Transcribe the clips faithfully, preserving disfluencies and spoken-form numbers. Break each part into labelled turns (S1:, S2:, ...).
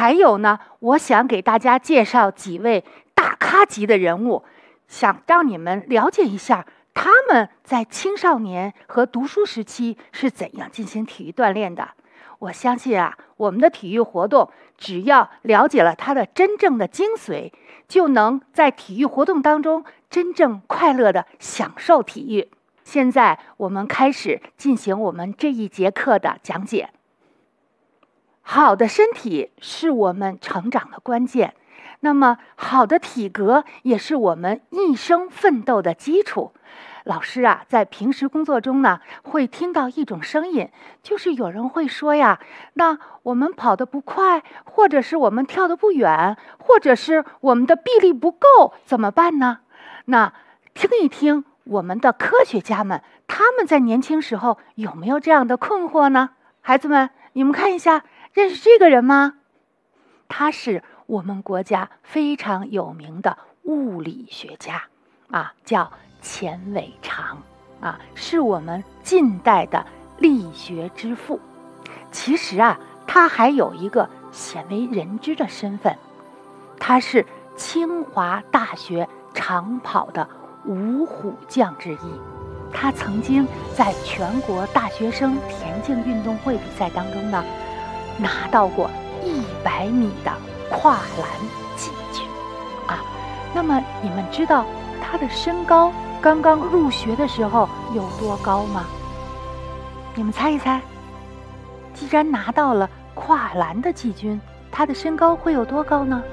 S1: 还有呢，我想给大家介绍几位大咖级的人物，想让你们了解一下他们在青少年和读书时期是怎样进行体育锻炼的。我相信啊，我们的体育活动只要了解了它的真正的精髓，就能在体育活动当中真正快乐地享受体育。现在我们开始进行我们这一节课的讲解。好的身体是我们成长的关键，那么好的体格也是我们一生奋斗的基础。老师啊，在平时工作中呢，会听到一种声音，就是有人会说呀，那我们跑得不快，或者是我们跳得不远，或者是我们的臂力不够，怎么办呢？那听一听我们的科学家们，他们在年轻时候有没有这样的困惑呢？孩子们，你们看一下，认识这个人吗？他是我们国家非常有名的物理学家啊，叫钱伟长啊，是我们近代的力学之父。其实啊，他还有一个鲜为人知的身份，他是清华大学长跑的五虎将之一。他曾经在全国大学生田径运动会比赛当中呢，拿到过一百米的跨栏季军啊。那么你们知道他的身高刚刚入学的时候有多高吗？你们猜一猜，既然拿到了跨栏的季军，他的身高会有多高呢？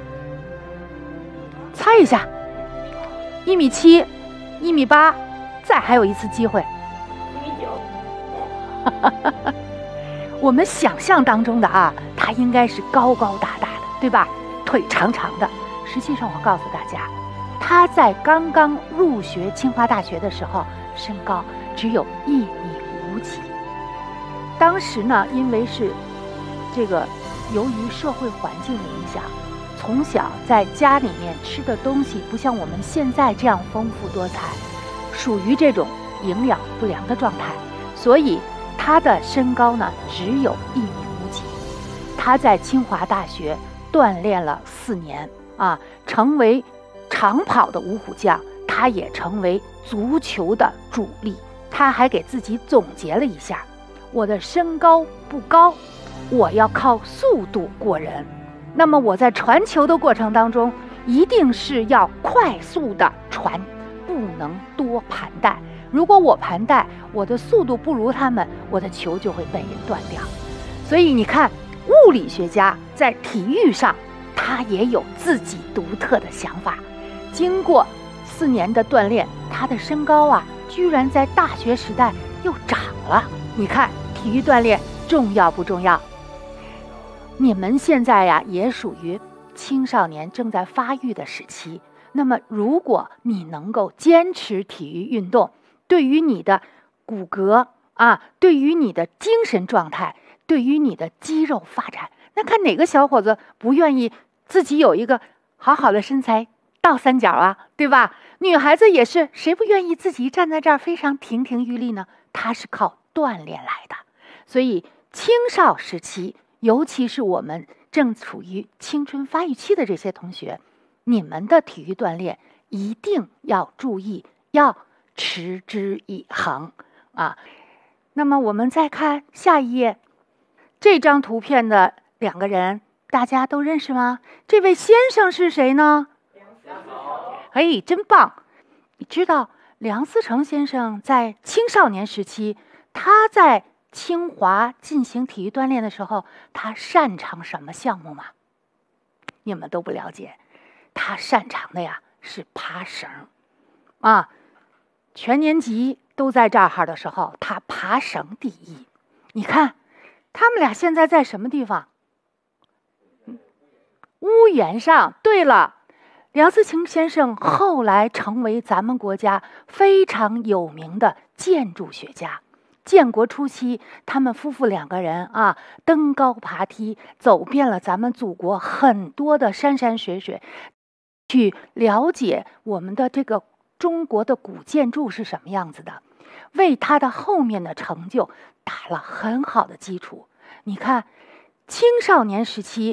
S1: 猜一下，一米七，一米八，再还有一次机会。
S2: 一米九。
S1: 我们想象当中的啊，他应该是高高大大的，对吧？腿长长的。实际上，我告诉大家，他在刚刚入学清华大学的时候，身高只有一米五几。当时呢，因为是这个由于社会环境的影响，从小在家里面吃的东西不像我们现在这样丰富多彩，属于这种营养不良的状态，所以他的身高呢只有一米五几。他在清华大学锻炼了四年啊，成为长跑的五虎将，他也成为足球的主力。他还给自己总结了一下，我的身高不高，我要靠速度过人。那么我在传球的过程当中，一定是要快速的传，不能多盘带。如果我盘带，我的速度不如他们，我的球就会被人断掉。所以你看，物理学家在体育上，他也有自己独特的想法。经过四年的锻炼，他的身高啊，居然在大学时代又长了。你看，体育锻炼重要不重要？你们现在呀，也属于青少年正在发育的时期。那么，如果你能够坚持体育运动，对于你的骨骼啊，对于你的精神状态，对于你的肌肉发展，那看哪个小伙子不愿意自己有一个好好的身材，倒三角啊，对吧？女孩子也是，谁不愿意自己站在这儿非常亭亭玉立呢？她是靠锻炼来的。所以青少时期，尤其是我们正处于青春发育期的这些同学，你们的体育锻炼一定要注意，要持之以恒啊。那么我们再看下一页，这张图片的两个人大家都认识吗？这位先生是谁呢？哎，真棒！你知道梁思成先生在青少年时期，他在清华进行体育锻炼的时候，他擅长什么项目吗？你们都不了解，他擅长的呀是爬绳啊。全年级都在这儿的时候，他爬绳第一。你看，他们俩现在在什么地方？屋檐上。对了，梁思成先生后来成为咱们国家非常有名的建筑学家。建国初期，他们夫妇两个人啊，登高爬梯，走遍了咱们祖国很多的山山水水，去了解我们的这个中国的古建筑是什么样子的，为他的后面的成就打了很好的基础。你看，青少年时期